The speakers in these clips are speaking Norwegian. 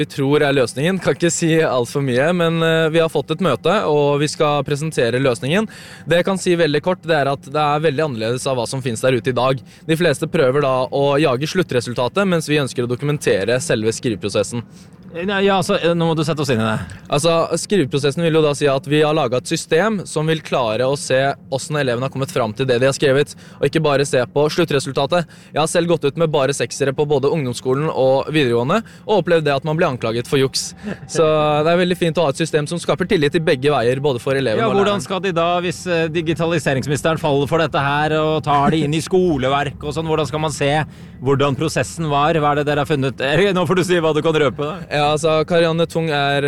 Vi tror løsningen, kan ikke si alt for mye, men vi har fått et møte, og vi skal presentere løsningen. Det jeg kan si veldig kort, det at det veldig annerledes av hva som finnes der ute i dag. De fleste prøver da å jage sluttresultatet, mens vi ønsker å dokumentere selve skriveprosessen. Ja, altså, nå må du sette oss inn i det. Altså, skriveprosessen vil jo da si at vi har laget et system som vil klare å se hvordan elevene har kommet frem til det de har skrevet, og ikke bare se på sluttresultatet. Jeg har selv gått ut med bare 6-ere på både ungdomsskolen og videregående, og opplevd det at man blir anklaget for juks. Så det veldig fint å ha et system som skaper tillit i begge veier, både for elevene og læreren. Hvordan skal de da, hvis digitaliseringsministeren faller for dette her og tar det inn i skoleverk og sånn, hvordan skal man se hvordan prosessen var? Hva det dere har funnet? Nå får du si hva du kan røpe da. Ja, altså, Karianne Tung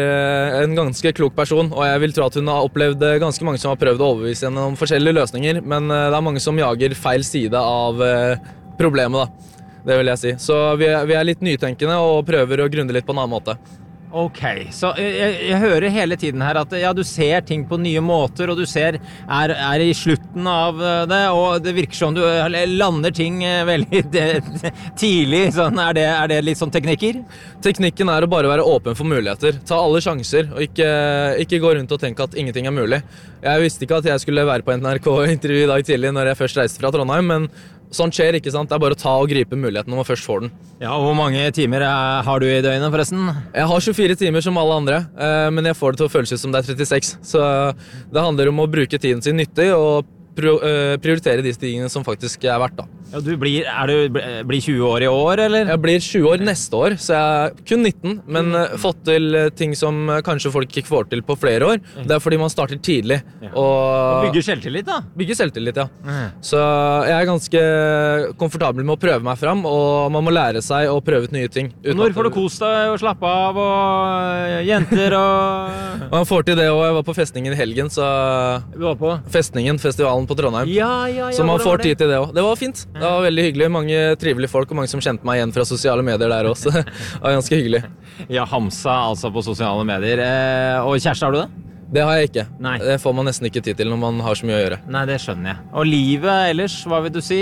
en ganske klok person, og jeg vil tro at hun har opplevd ganske mange som har prøvd å overbevise henne om forskjellige løsninger, men det mange som jager feil side av problemet da. Det vil jeg si. Så vi litt nytenkende og prøver å grunde litt på en annen måte. Ok, så jeg hører hele tiden her at ja, du ser ting på nye måter, og du ser i slutten av det, og det virker som du lander ting veldig tidlig. Sånn, det litt sånn teknikker? Teknikken å bare være åpen for muligheter. Ta alle sjanser, og ikke gå rundt og tenke at ingenting mulig. Jeg visste ikke at jeg skulle være på NRK-intervju i dag tidlig når jeg først reiste fra Trondheim, men sånt skjer, ikke sant? Det bare å ta og gripe muligheten når man først får den. Ja, og hvor mange timer har du i døgnet forresten? Jeg har 24 timer som alle andre, men jeg får det til å føles som det 36. Så det handler om å bruke tiden sin nyttig og prioritere de tingene som faktisk verdt da. Ja, du blir 20 år i år, eller? Jeg blir 20 år neste år, så jeg kun 19, men fått til ting som kanskje folk ikke får til på flere år. Det fordi man starter tidlig. Og bygger selvtillit da? Bygger selvtillit, ja. Så jeg ganske komfortabel med å prøve meg frem, og man må lære seg å prøve ut nye ting. Når får du kose deg og slappe av, og jenter og... Man får til det, og jeg var på festningen i helgen, så... Du var på? Festningen, festivalen på Trondheim. Ja, så man får tid til det også. Det var fint. Det var veldig hyggelig. Mange trivelige folk, og mange som kjente meg igjen fra sosiale medier der også. Det var ganske hyggelig. Ja, Hamsa altså på sosiale medier. Og kjæreste, har du det? Det har jeg ikke. Nei. Det får man nesten ikke tid til når man har så mye å gjøre. Nei, det skjønner jeg. Og livet ellers, hva vil du si?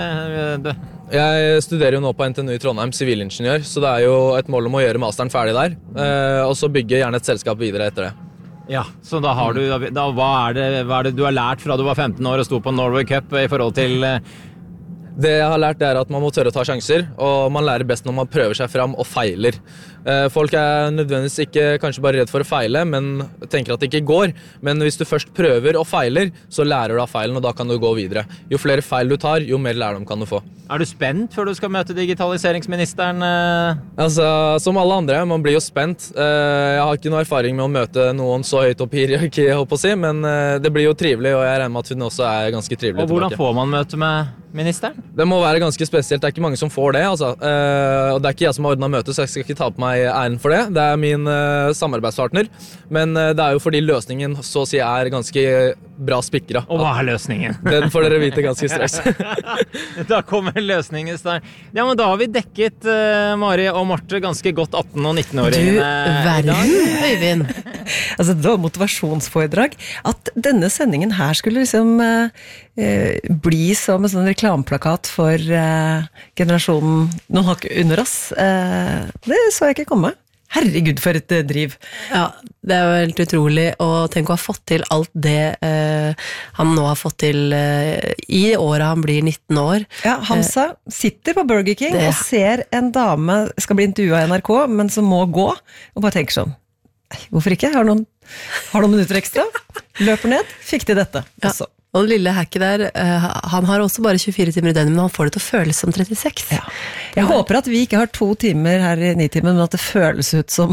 Jeg studerer jo nå på NTNU i Trondheim, sivilingeniør, så det jo et mål om å gjøre masteren ferdig der, og så bygge gjerne et selskap videre etter det. Ja, så da har du, hva det du har lært fra du var 15 år og sto på Norway Cup i forhold til... Det jeg har lært at man må tørre å ta sjanser, og man lærer best når man prøver seg frem og feiler. Folk nødvendigvis ikke kanskje bare redd for å feile, men tenker at det ikke går. Men hvis du først prøver og feiler, så lærer du av feilen, og da kan du gå videre. Jo flere feil du tar, jo mer lærdom kan du få. Du spent før du skal møte digitaliseringsministeren? Altså, som alle andre, man blir jo spent. Jeg har ikke noe erfaring med å møte noen så høyt opp i hierarkiet, håper å si, men det blir jo trivelig, og jeg regner med at hun også ganske trivelig. Og hvordan får man møte med ministeren? Det må være ganske spesielt, det ikke mange som får det, altså. Og det ikke jeg som har ordnet møtet, så jeg skal ikke ta på meg æren for det. Det min samarbeidspartner, men det jo fordi løsningen så å si ganske bra spikra. Og hva løsningen? Den får dere vite ganske straks. Da kommer løsningen snart. Ja, men da har vi dekket Mari og Marte ganske godt 18- og 19-åringene. Du verden, Øyvind. Altså, det var motivasjonsforedrag. At denne sendingen her skulle liksom bli som en sånn reklameplakat for generasjonen noen hakk under oss. Det så jeg ikke komme. Herregud, for et driv. Ja, det jo helt utrolig, og tenk å ha fått til alt det han nå har fått til i året han blir 19 år. Ja, Hamsa sitter på Burger King og ser en dame skal bli intervjuet av NRK, men som må gå, og bare tenker sånn, hvorfor ikke? Har noen minutter ekstra? Løper ned, fikk til dette også. Og det lille hacket der, han har også bare 24 timer i døgnet, men han får det til å føles som 36. Ja. Jeg håper at vi ikke har 2 timer her i 9-timen, men at det føles ut som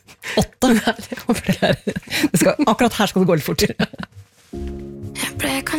8. Akkurat her skal det gå litt fortere. Jeg ble kanskje